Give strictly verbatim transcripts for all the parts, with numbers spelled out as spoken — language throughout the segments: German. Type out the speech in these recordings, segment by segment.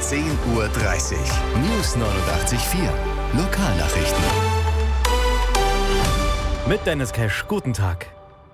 zehn Uhr dreißig. News neunundachtzig Komma vier. Lokalnachrichten. Mit Dennis Cash, guten Tag.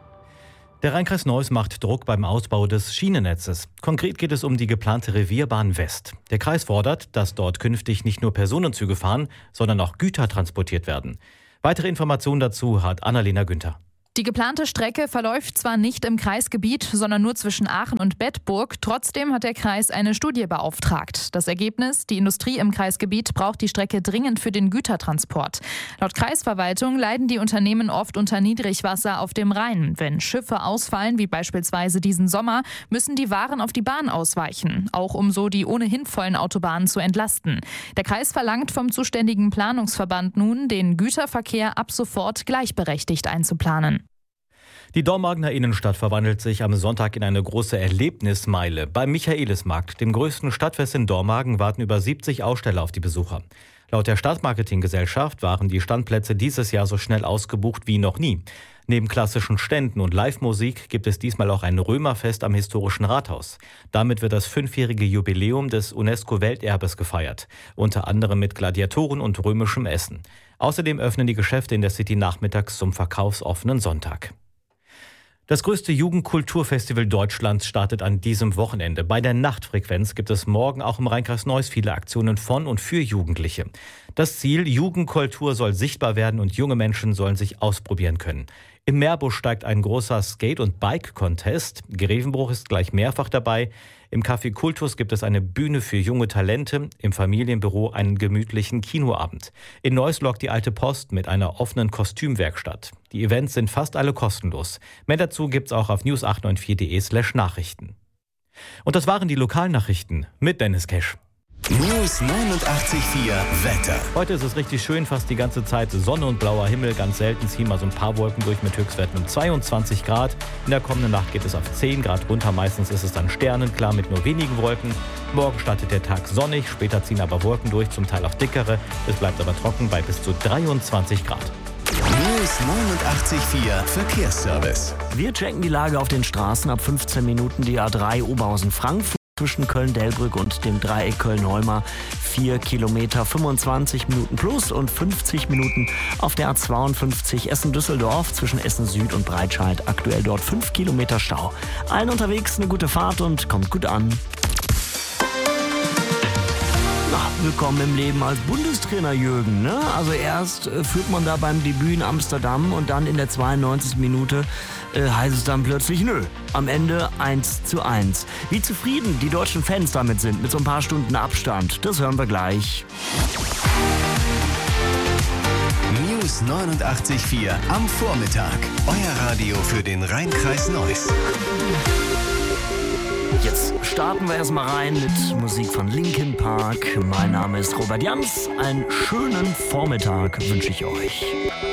Der Rheinkreis Neuss macht Druck beim Ausbau des Schienennetzes. Konkret geht es um die geplante Revierbahn West. Der Kreis fordert, dass dort künftig nicht nur Personenzüge fahren, sondern auch Güter transportiert werden. Weitere Informationen dazu hat Annalena Günther. Die geplante Strecke verläuft zwar nicht im Kreisgebiet, sondern nur zwischen Aachen und Bedburg. Trotzdem hat der Kreis eine Studie beauftragt. Das Ergebnis: Die Industrie im Kreisgebiet braucht die Strecke dringend für den Gütertransport. Laut Kreisverwaltung leiden die Unternehmen oft unter Niedrigwasser auf dem Rhein. Wenn Schiffe ausfallen, wie beispielsweise diesen Sommer, müssen die Waren auf die Bahn ausweichen, auch um so die ohnehin vollen Autobahnen zu entlasten. Der Kreis verlangt vom zuständigen Planungsverband nun, den Güterverkehr ab sofort gleichberechtigt einzuplanen. Die Dormagener Innenstadt verwandelt sich am Sonntag in eine große Erlebnismeile. Beim Michaelismarkt, dem größten Stadtfest in Dormagen, warten über siebzig Aussteller auf die Besucher. Laut der Stadtmarketinggesellschaft waren die Standplätze dieses Jahr so schnell ausgebucht wie noch nie. Neben klassischen Ständen und Live-Musik gibt es diesmal auch ein Römerfest am historischen Rathaus. Damit wird das fünfjährige Jubiläum des UNESCO-Welterbes gefeiert, unter anderem mit Gladiatoren und römischem Essen. Außerdem öffnen die Geschäfte in der City nachmittags zum verkaufsoffenen Sonntag. Das größte Jugendkulturfestival Deutschlands startet an diesem Wochenende. Bei der Nachtfrequenz gibt es morgen auch im Rheinkreis Neuss viele Aktionen von und für Jugendliche. Das Ziel: Jugendkultur soll sichtbar werden und junge Menschen sollen sich ausprobieren können. Im Meerbusch steigt ein großer Skate- und Bike-Contest. Grevenbruch ist gleich mehrfach dabei. Im Café Kultus gibt es eine Bühne für junge Talente. Im Familienbüro einen gemütlichen Kinoabend. In Neuss lockt die Alte Post mit einer offenen Kostümwerkstatt. Die Events sind fast alle kostenlos. Mehr dazu gibt's auch auf news acht neun vier punkt de slash Nachrichten. Und das waren die Lokalnachrichten mit Dennis Cash. News neunundachtzig Komma vier Wetter. Heute ist es richtig schön, fast die ganze Zeit Sonne und blauer Himmel. Ganz selten ziehen mal so ein paar Wolken durch mit Höchstwerten um zweiundzwanzig Grad. In der kommenden Nacht geht es auf zehn Grad runter. Meistens ist es dann sternenklar mit nur wenigen Wolken. Morgen startet der Tag sonnig, später ziehen aber Wolken durch, zum Teil auch dickere. Es bleibt aber trocken bei bis zu dreiundzwanzig Grad. News neunundachtzig Komma vier Verkehrsservice. Wir checken die Lage auf den Straßen. Ab fünfzehn Minuten die A drei Oberhausen-Frankfurt. Zwischen Köln-Delbrück und dem Dreieck Köln-Heuma vier Kilometer, fünfundzwanzig Minuten plus und fünfzig Minuten auf der A zweiundfünfzig Essen-Düsseldorf zwischen Essen-Süd und Breitscheid. Aktuell dort fünf Kilometer Stau. Allen unterwegs eine gute Fahrt und kommt gut an. Na, willkommen im Leben als Bundestrainer, Jürgen. Ne? Also erst äh, führt man da beim Debüt in Amsterdam und dann in der zweiundneunzigsten Minute äh, heißt es dann plötzlich nö. Am Ende eins zu eins. Wie zufrieden die deutschen Fans damit sind, mit so ein paar Stunden Abstand, das hören wir gleich. News neunundachtzig Komma vier am Vormittag. Euer Radio für den Rheinkreis Neuss. Jetzt starten wir erstmal rein mit Musik von Linkin Park. Mein Name ist Robert Jans. Einen schönen Vormittag wünsche ich euch.